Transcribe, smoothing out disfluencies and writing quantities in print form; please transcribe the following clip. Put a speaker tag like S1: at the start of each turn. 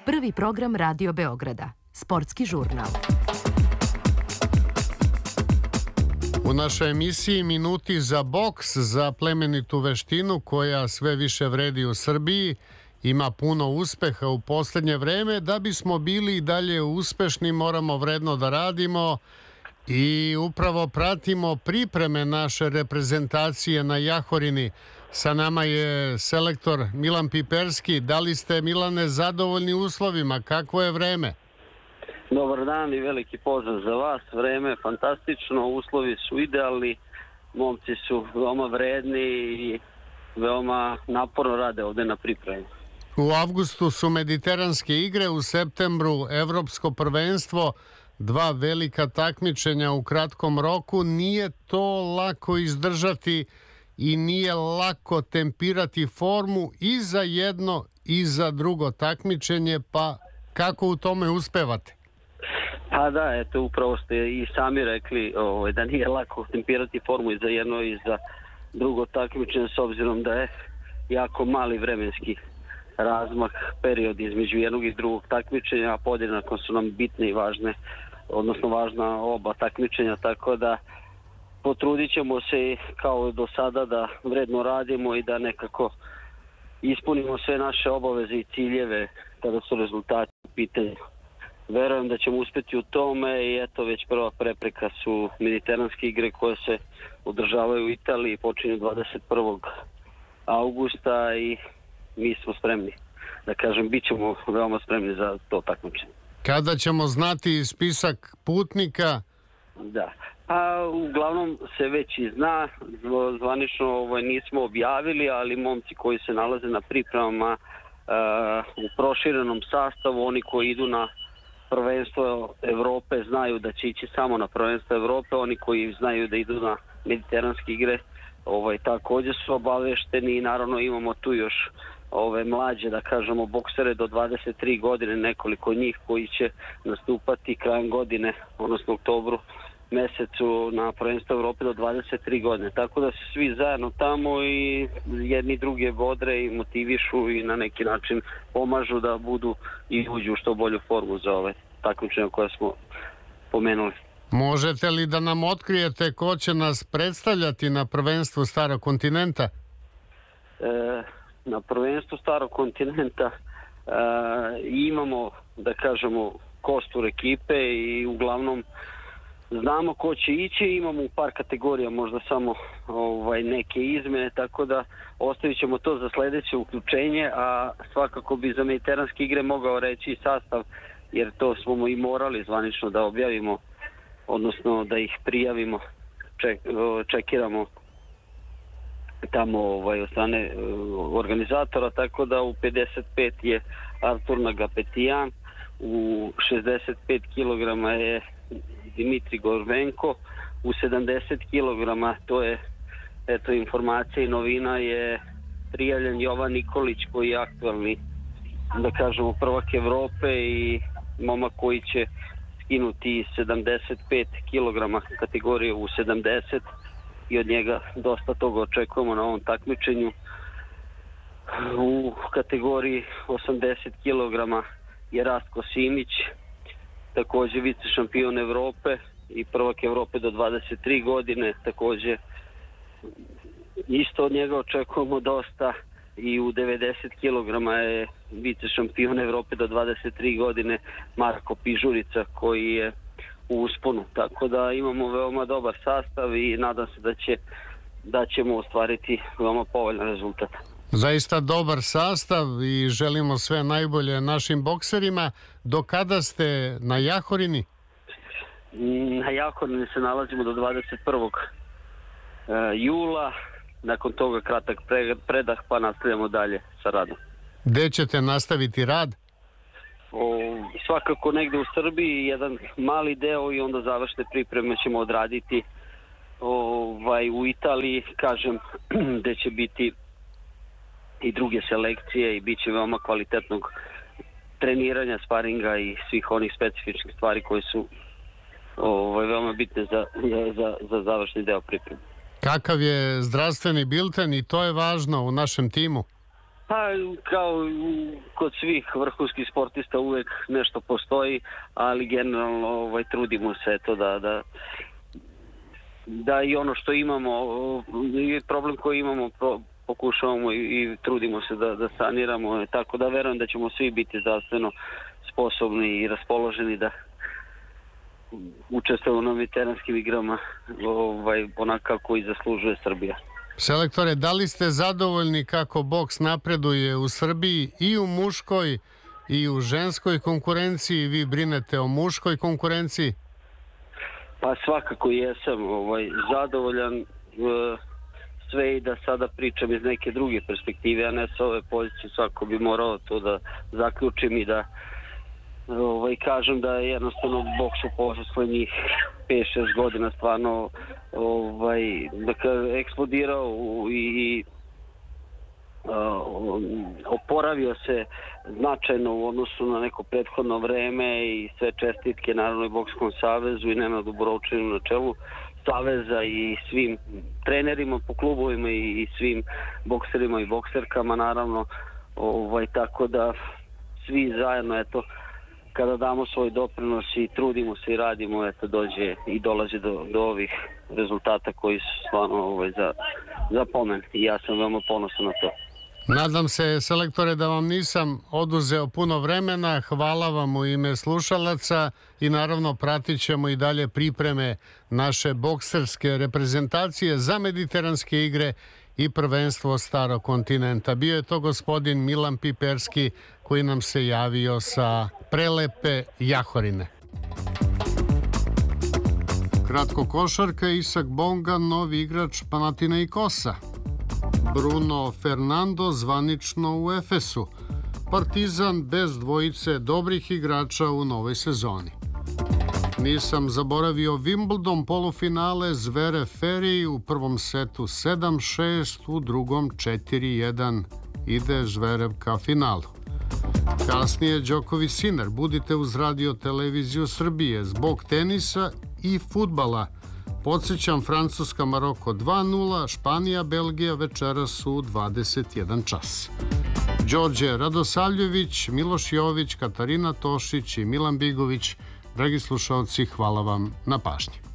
S1: Prvi program Radio Beograda. Sportski žurnal.
S2: U našoj emisiji Minuti za boks, za plemenitu veštinu koja sve više vredi u Srbiji, ima puno uspeha u poslednje vreme. Da bismo bili i dalje uspešni, moramo vredno da radimo i upravo pratimo pripreme naše reprezentacije na Jahorini. Sa nama je selektor Milan Piperski. Da li ste, Milane, zadovoljni uslovima? Kakvo je vreme?
S3: Dobar dan i veliki pozdrav za vas. Vreme je fantastično, uslovi su idealni, momci su veoma vredni i veoma naporno rade ovde na pripremi.
S2: U avgustu su mediteranske igre, u septembru evropsko prvenstvo, dva velika takmičenja u kratkom roku. Nije to lako izdržati i nije lako tempirati formu i za jedno i za drugo takmičenje, pa kako u tome uspevate?
S3: Pa da, eto, upravo ste i sami rekli da nije lako tempirati formu i za jedno i za drugo takmičenje, s obzirom da je jako mali vremenski razmak, period između jednog i drugog takmičenja, a podjednako su nam bitne i važne, odnosno važna oba takmičenja, tako da potrudit ćemo se kao do sada da vredno radimo i da nekako ispunimo sve naše obaveze i ciljeve kada su rezultati u pitanju. Verujem da ćemo uspjeti u tome i eto, već prva prepreka su mediteranske igre koje se održavaju u Italiji, počinju 21. augusta i mi smo spremni. Da kažem, bit ćemo veoma spremni za to takmičenje.
S2: Kada ćemo znati spisak putnika?
S3: Da, pa uglavnom se već i zna, zvanično nismo objavili, ali momci koji se nalaze na pripremama u proširenom sastavu, oni koji idu na prvenstvo Evrope znaju da će ići samo na prvenstvo Evrope, oni koji znaju da idu na mediteranske igre također su obavešteni i naravno imamo tu još ove mlađe, da kažemo, boksere do 23 godine, nekoliko njih koji će nastupati krajem godine, odnosno oktobru mesecu na prvenstvo Evrope do 23 godine. Tako da se svi zajedno tamo i jedni druge bodre i motivišu i na neki način pomažu da budu i uđu u što bolju formu za ove takmičenja koje smo pomenuli.
S2: Možete li da nam otkrijete ko će nas predstavljati na prvenstvu Starog kontinenta?
S3: Na prvenstvu Starog kontinenta imamo, da kažemo, kostur ekipe i uglavnom znamo ko će ići, imamo u par kategorija možda samo neke izmene, tako da ostavit ćemo to za sljedeće uključenje, a svakako bi za mediteranske igre mogao reći sastav, jer to smo i morali zvanično da objavimo, odnosno da ih prijavimo, čekiramo tamo od strane organizatora, tako da u 55 je Artur Nagapetijan, u 65 kg je Dimitri Gorbenko, u 70 kg, to je eto informacija i novina, je prijavljen Jovan Nikolić koji je aktualni, da kažemo, prvak Evrope i momak koji će skinuti 75 kg kategorije u 70 i od njega dosta toga očekujemo na ovom takmičenju. U kategoriji 80 kg je Rastko Simić, također vice šampion Evrope i prvak Evrope do 23 godine, također isto od njega očekujemo dosta. I u 90 kg je vice šampion Evrope do 23 godine Marko Pižurica koji je u usponu. Tako da imamo veoma dobar sastav i nadam se da ćemo ostvariti veoma povoljan rezultat.
S2: Zaista dobar sastav i želimo sve najbolje našim bokserima. Do kada ste na Jahorini?
S3: Na Jahorini se nalazimo do 21. jula. Nakon toga kratak predah pa nastavljamo dalje sa radom.
S2: Gde ćete nastaviti rad?
S3: Svakako negde u Srbiji, jedan mali deo i onda završne pripreme ćemo odraditi u Italiji, kažem, gde će biti i druge selekcije i bit će veoma kvalitetnog treniranja, sparinga i svih onih specifičnih stvari koje su veoma bitne za završni deo pripreme.
S2: Kakav je zdravstveni bilten i to je važno u našem timu?
S3: Pa kao kod svih vrhunskih sportista uvek nešto postoji, ali generalno trudimo se da i ono što imamo, i problem koji imamo pokušavamo i trudimo se da saniramo, tako da verujem da ćemo svi biti zdravstveno sposobni i raspoloženi da učestvujemo na mediteranskim igrama onako kako i zaslužuje Srbija.
S2: Selektore, da li ste zadovoljni kako boks napreduje u Srbiji i u muškoj i u ženskoj konkurenciji? Vi brinete o muškoj konkurenciji?
S3: Pa svakako jesam zadovoljan, sve i da sada pričam iz neke druge perspektive, a ne sa ove pozicije. Svako bi morao to da zaključim i da kažem da je jednostavno boks u poslednjih 5-6 godina stvarno eksplodirao i oporavio se značajno u odnosu na neko prethodno vreme i sve čestitke naravno i Bokskom savezu i Nenadu Borovčinu na čelu saveza i svim trenerima po klubovima i svim bokserima i bokserkama naravno, tako da svi zajedno kada damo svoj doprinos i trudimo se i radimo, dolazi do ovih rezultata koji su stvarno za pomen i ja sam veoma ponosan na to.
S2: Nadam se, selektore, da vam nisam oduzeo puno vremena. Hvala vam u ime slušalaca i naravno pratit ćemo i dalje pripreme naše bokserske reprezentacije za mediteranske igre i prvenstvo Starog kontinenta. Bio je to gospodin Milan Piperski koji nam se javio sa prelepe Jahorine. Kratko košarka, Isak Bonga, novi igrač Panathinaikosa. Bruno Fernando zvanično u Efesu. Partizan bez dvojice dobrih igrača u novoj sezoni. Nisam zaboravio Wimbledon polufinale, Zverev Ferry u prvom setu 7-6, u drugom 4-1. Ide Zverev ka finalu. Kasnije Đoković Sinner. Budite uz Radio Televiziju Srbije. Zbog tenisa i fudbala. Podsjećam, Francuska Maroko 2-0, Španija Belgija večeras u 21 čas. Đorđe Radosavljević, Miloš Jović, Katarina Tošić i Milan Bigović. Dragi slušalci, hvala vam na pažnji.